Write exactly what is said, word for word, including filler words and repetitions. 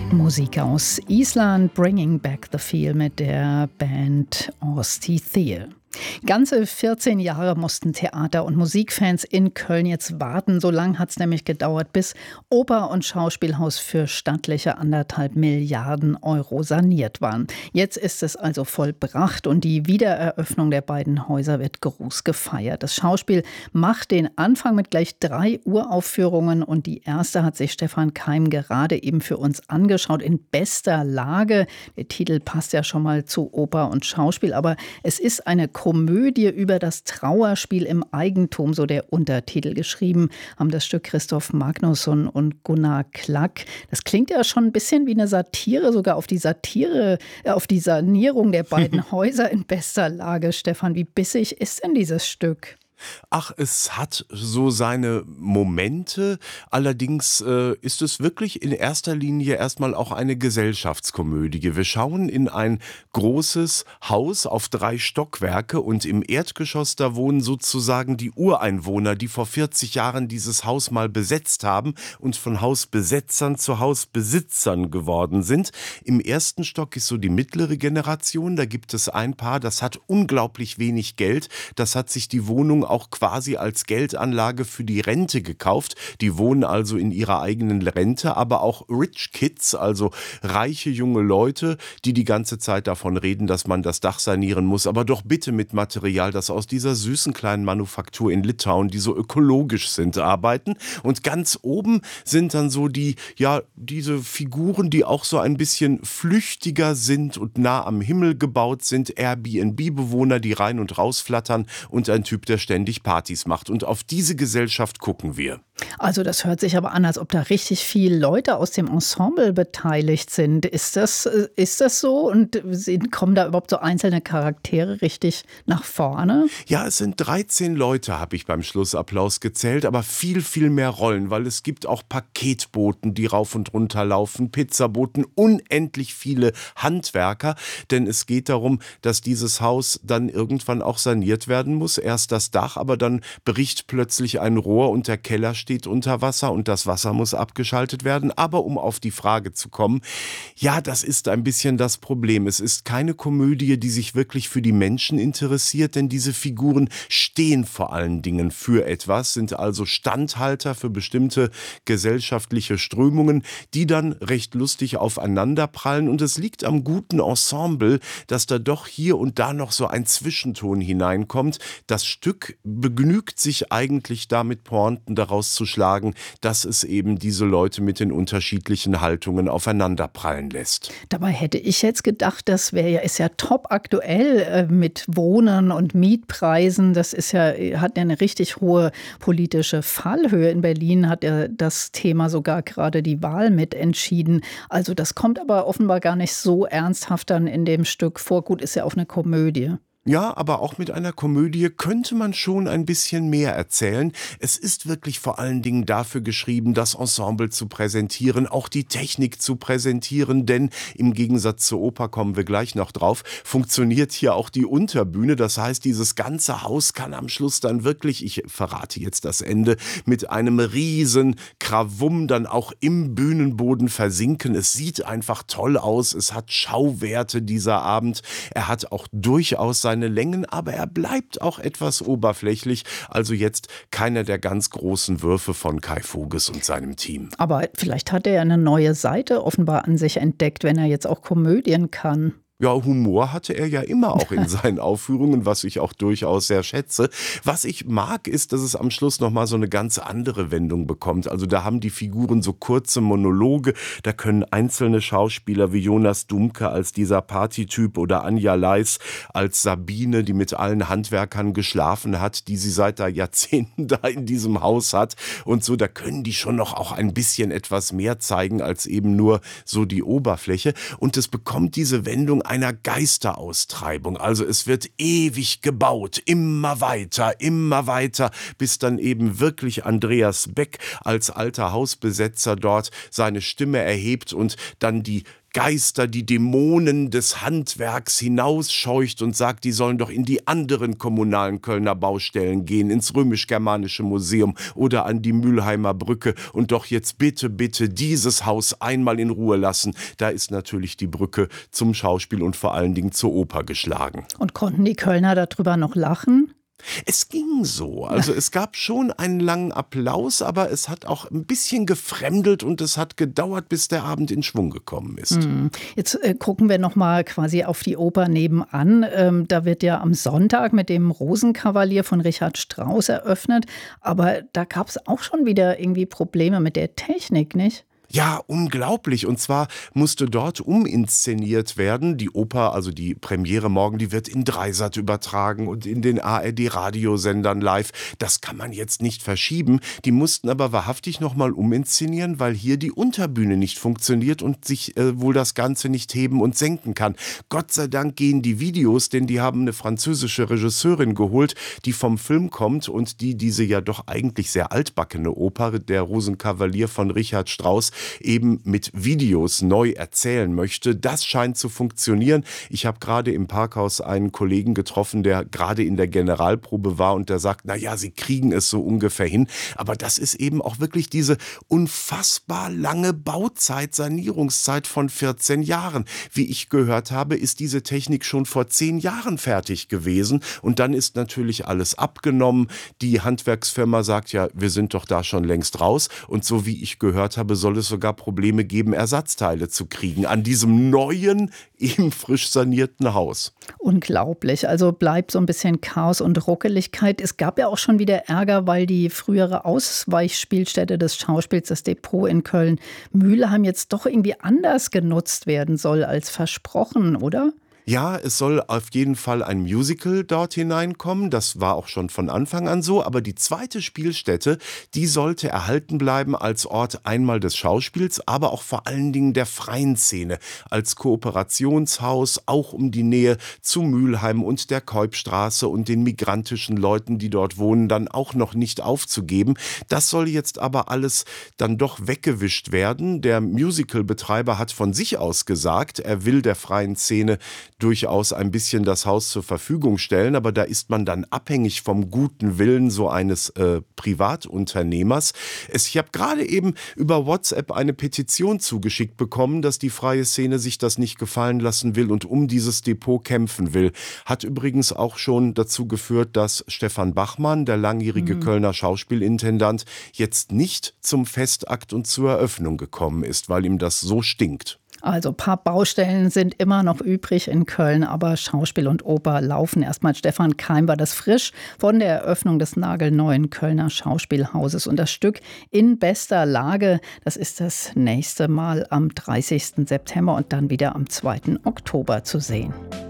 Musik aus Island, Bringing Back the Feel mit der Band Orstithea. Ganze vierzehn Jahre mussten Theater- und Musikfans in Köln jetzt warten. So lang hat es nämlich gedauert, bis Oper- und Schauspielhaus für stattliche anderthalb Milliarden Euro saniert waren. Jetzt ist es also vollbracht und die Wiedereröffnung der beiden Häuser wird groß gefeiert. Das Schauspiel macht den Anfang mit gleich drei Uraufführungen und die erste hat sich Stefan Keim gerade eben für uns angeschaut in bester Lage. Der Titel passt ja schon mal zu Oper und Schauspiel, aber es ist eine Komödie über das Trauerspiel im Eigentum, so der Untertitel. Geschrieben haben das Stück Christoph Magnusson und Gunnar Klack. Das klingt ja schon ein bisschen wie eine Satire, sogar auf die Satire, äh, auf die Sanierung der beiden Häuser in bester Lage. Stefan, wie bissig ist denn dieses Stück? Ach, es hat so seine Momente. Allerdings äh, ist es wirklich in erster Linie erstmal auch eine Gesellschaftskomödie. Wir schauen in ein großes Haus auf drei Stockwerke und im Erdgeschoss, da wohnen sozusagen die Ureinwohner, die vor vierzig Jahren dieses Haus mal besetzt haben und von Hausbesetzern zu Hausbesitzern geworden sind. Im ersten Stock ist so die mittlere Generation. Da gibt es ein Paar, das hat unglaublich wenig Geld. Das hat sich die Wohnung auch quasi als Geldanlage für die Rente gekauft. Die wohnen also in ihrer eigenen Rente, aber auch Rich Kids, also reiche junge Leute, die die ganze Zeit davon reden, dass man das Dach sanieren muss, aber doch bitte mit Material, das aus dieser süßen kleinen Manufaktur in Litauen, die so ökologisch sind, arbeiten. Und ganz oben sind dann so die, ja, diese Figuren, die auch so ein bisschen flüchtiger sind und nah am Himmel gebaut sind, Airbnb-Bewohner, die rein und raus flattern und ein Typ, der ständig Partys macht. Und auf diese Gesellschaft gucken wir. Also das hört sich aber an, als ob da richtig viele Leute aus dem Ensemble beteiligt sind. Ist das, ist das so? Und kommen da überhaupt so einzelne Charaktere richtig nach vorne? Ja, es sind dreizehn Leute, habe ich beim Schlussapplaus gezählt, aber viel, viel mehr Rollen, weil es gibt auch Paketboten, die rauf und runter laufen, Pizzaboten, unendlich viele Handwerker, denn es geht darum, dass dieses Haus dann irgendwann auch saniert werden muss. Erst das Dach, aber dann bricht plötzlich ein Rohr und der Keller steht unter Wasser und das Wasser muss abgeschaltet werden. Aber um auf die Frage zu kommen, ja, das ist ein bisschen das Problem. Es ist keine Komödie, die sich wirklich für die Menschen interessiert, denn diese Figuren stehen vor allen Dingen für etwas, sind also Standhalter für bestimmte gesellschaftliche Strömungen, die dann recht lustig aufeinanderprallen. Und es liegt am guten Ensemble, dass da doch hier und da noch so ein Zwischenton hineinkommt. Das Stück begnügt sich eigentlich damit, Pointen daraus zu schlagen, dass es eben diese Leute mit den unterschiedlichen Haltungen aufeinanderprallen lässt. Dabei hätte ich jetzt gedacht, das wäre ja, ist ja top aktuell äh, mit Wohnen und Mietpreisen. Das ist ja, hat ja eine richtig hohe politische Fallhöhe. In Berlin hat ja das Thema sogar gerade die Wahl mitentschieden. Also das kommt aber offenbar gar nicht so ernsthaft dann in dem Stück vor. Gut, ist ja auch eine Komödie. Ja, aber auch mit einer Komödie könnte man schon ein bisschen mehr erzählen. Es ist wirklich vor allen Dingen dafür geschrieben, das Ensemble zu präsentieren, auch die Technik zu präsentieren, denn im Gegensatz zur Oper, kommen wir gleich noch drauf, funktioniert hier auch die Unterbühne. Das heißt, dieses ganze Haus kann am Schluss dann wirklich, ich verrate jetzt das Ende, mit einem riesen Krawum dann auch im Bühnenboden versinken. Es sieht einfach toll aus, es hat Schauwerte dieser Abend. Er hat auch durchaus seine Längen, aber er bleibt auch etwas oberflächlich. Also jetzt keiner der ganz großen Würfe von Kai Voges und seinem Team. Aber vielleicht hat er eine neue Seite offenbar an sich entdeckt, wenn er jetzt auch Komödien kann. Ja, Humor hatte er ja immer auch in seinen Aufführungen, was ich auch durchaus sehr schätze. Was ich mag, ist, dass es am Schluss nochmal so eine ganz andere Wendung bekommt. Also da haben die Figuren so kurze Monologe, da können einzelne Schauspieler wie Jonas Dumke als dieser Partytyp oder Anja Leis als Sabine, die mit allen Handwerkern geschlafen hat, die sie seit da Jahrzehnten da in diesem Haus hat und so, da können die schon noch auch ein bisschen etwas mehr zeigen als eben nur so die Oberfläche. Und es bekommt diese Wendung einer Geisteraustreibung. Also es wird ewig gebaut, immer weiter, immer weiter, bis dann eben wirklich Andreas Beck als alter Hausbesetzer dort seine Stimme erhebt und dann die Geister, die Dämonen des Handwerks hinausscheucht und sagt, die sollen doch in die anderen kommunalen Kölner Baustellen gehen, ins Römisch-Germanische Museum oder an die Mülheimer Brücke und doch jetzt bitte, bitte dieses Haus einmal in Ruhe lassen. Da ist natürlich die Brücke zum Schauspiel und vor allen Dingen zur Oper geschlagen. Und konnten die Kölner darüber noch lachen? Es ging so. Also es gab schon einen langen Applaus, aber es hat auch ein bisschen gefremdelt und es hat gedauert, bis der Abend in Schwung gekommen ist. Jetzt äh, gucken wir noch mal quasi auf die Oper nebenan. Ähm, da wird ja am Sonntag mit dem Rosenkavalier von Richard Strauss eröffnet. Aber da gab es auch schon wieder irgendwie Probleme mit der Technik, nicht? Ja, unglaublich. Und zwar musste dort uminszeniert werden. Die Oper, also die Premiere morgen, die wird in Dreisat übertragen und in den A R D-Radiosendern live. Das kann man jetzt nicht verschieben. Die mussten aber wahrhaftig nochmal uminszenieren, weil hier die Unterbühne nicht funktioniert und sich äh, wohl das Ganze nicht heben und senken kann. Gott sei Dank gehen die Videos, denn die haben eine französische Regisseurin geholt, die vom Film kommt und die diese ja doch eigentlich sehr altbackene Oper, der Rosenkavalier von Richard Strauss, eben mit Videos neu erzählen möchte. Das scheint zu funktionieren. Ich habe gerade im Parkhaus einen Kollegen getroffen, der gerade in der Generalprobe war und der sagt, na ja, sie kriegen es so ungefähr hin. Aber das ist eben auch wirklich diese unfassbar lange Bauzeit, Sanierungszeit von vierzehn Jahren. Wie ich gehört habe, ist diese Technik schon vor zehn Jahren fertig gewesen und dann ist natürlich alles abgenommen. Die Handwerksfirma sagt ja, wir sind doch da schon längst raus und so wie ich gehört habe, soll es sogar Probleme geben, Ersatzteile zu kriegen an diesem neuen, eben frisch sanierten Haus. Unglaublich. Also bleibt so ein bisschen Chaos und Ruckeligkeit. Es gab ja auch schon wieder Ärger, weil die frühere Ausweichspielstätte des Schauspiels, das Depot in Köln-Mülheim, jetzt doch irgendwie anders genutzt werden soll als versprochen, oder? Ja, es soll auf jeden Fall ein Musical dort hineinkommen. Das war auch schon von Anfang an so. Aber die zweite Spielstätte, die sollte erhalten bleiben als Ort einmal des Schauspiels, aber auch vor allen Dingen der freien Szene. Als Kooperationshaus, auch um die Nähe zu Mülheim und der Keupstraße und den migrantischen Leuten, die dort wohnen, dann auch noch nicht aufzugeben. Das soll jetzt aber alles dann doch weggewischt werden. Der Musicalbetreiber hat von sich aus gesagt, er will der freien Szene durchaus ein bisschen das Haus zur Verfügung stellen, aber da ist man dann abhängig vom guten Willen so eines äh, Privatunternehmers. Es, ich habe gerade eben über WhatsApp eine Petition zugeschickt bekommen, dass die freie Szene sich das nicht gefallen lassen will und um dieses Depot kämpfen will. Hat übrigens auch schon dazu geführt, dass Stefan Bachmann, der langjährige mhm. Kölner Schauspielintendant, jetzt nicht zum Festakt und zur Eröffnung gekommen ist, weil ihm das so stinkt. Also ein paar Baustellen sind immer noch übrig in Köln, aber Schauspiel und Oper laufen. Erstmal Stefan Keim war das frisch von der Eröffnung des nagelneuen Kölner Schauspielhauses. Und das Stück in bester Lage, das ist das nächste Mal am dreißigsten September und dann wieder am zweiten Oktober zu sehen.